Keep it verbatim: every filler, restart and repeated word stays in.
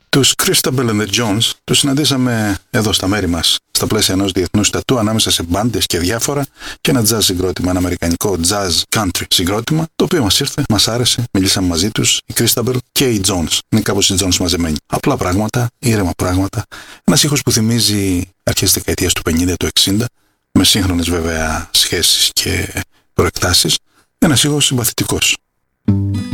Τους Christabel and the Jones τους συναντήσαμε εδώ στα μέρη μας, στα πλαίσια ενός διεθνούς τατού ανάμεσα σε μπάντες και διάφορα και ένα jazz συγκρότημα, ένα αμερικανικό jazz country συγκρότημα, το οποίο μας ήρθε, μας άρεσε, μιλήσαμε μαζί τους, οι Christabel και οι Jones. Είναι κάπως οι Jones μαζεμένοι. Απλά πράγματα, ήρεμα πράγματα. Ένας ήχος που θυμίζει αρχές της δεκαετίας του πενήντα, του εξήντα, με σύγχρονες βέβαια σχέσεις και προεκτάσεις. Ένας ήχος συμπαθητικός.